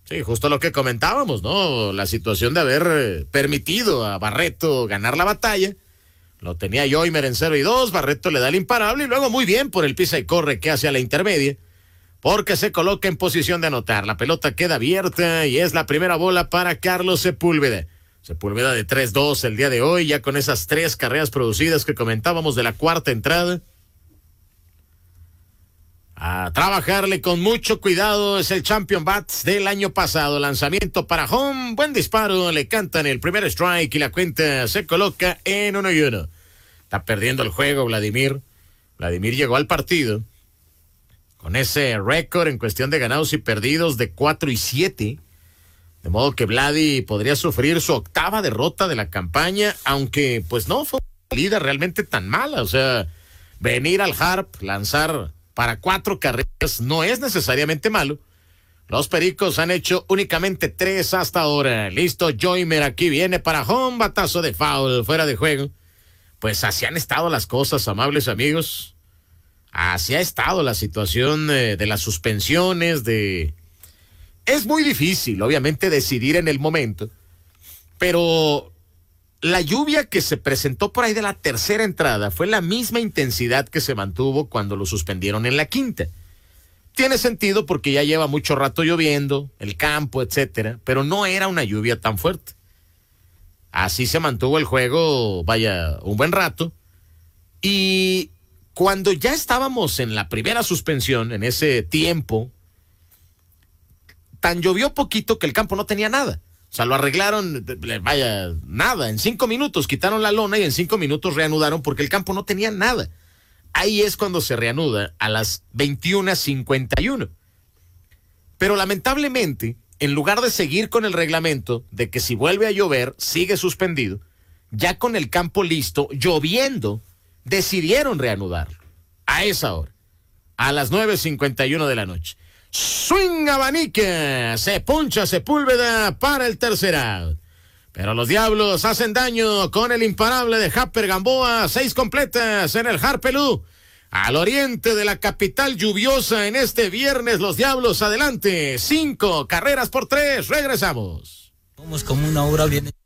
Sí, justo lo que comentábamos, ¿no? La situación de haber permitido a Barreto ganar la batalla. Lo tenía Yoimer en 0-2, Barreto le da el imparable y luego muy bien por el pisa y corre que hace a la intermedia, porque se coloca en posición de anotar. La pelota queda abierta y es la primera bola para Carlos Sepúlveda. Sepúlveda de 3-2 el día de hoy, ya con esas 3 carreras producidas que comentábamos de la cuarta entrada. A trabajarle con mucho cuidado, es el Champion Bats del año pasado. Lanzamiento para home, buen disparo, le cantan el primer strike y la cuenta se coloca en 1-1. Está perdiendo el juego Vladimir. Vladimir llegó al partido con ese récord en cuestión de ganados y perdidos de 4-7. De modo que Vladi podría sufrir su 8ª derrota de la campaña, aunque pues no fue una salida realmente tan mala. O sea, venir al Harp, lanzar para 4 carreras no es necesariamente malo. Los Pericos han hecho únicamente 3 hasta ahora. Listo, Yoimer aquí viene para home, batazo de foul, fuera de juego. Pues así han estado las cosas, amables amigos. Así ha estado la situación de las suspensiones, Es muy difícil, obviamente, decidir en el momento, pero la lluvia que se presentó por ahí de la tercera entrada fue la misma intensidad que se mantuvo cuando lo suspendieron en la quinta. Tiene sentido porque ya lleva mucho rato lloviendo, el campo, etcétera, pero no era una lluvia tan fuerte. Así se mantuvo el juego, vaya, un buen rato. Y cuando ya estábamos en la primera suspensión, en ese tiempo, tan llovió poquito que el campo no tenía nada. O sea, lo arreglaron, vaya, nada. En 5 minutos quitaron la lona y en 5 minutos reanudaron porque el campo no tenía nada. Ahí es cuando se reanuda a las 21:51. Pero lamentablemente, en lugar de seguir con el reglamento de que si vuelve a llover, sigue suspendido, ya con el campo listo, lloviendo, decidieron reanudarlo. A esa hora, a las 9:51 de la noche. Swing abanica, se puncha Sepúlveda para el tercer out. Pero los Diablos hacen daño con el imparable de Japper Gamboa. 6 completas en el Harpelú. Al oriente de la capital lluviosa en este viernes, los Diablos adelante. 5 carreras por 3. Regresamos. Somos como una obra bien.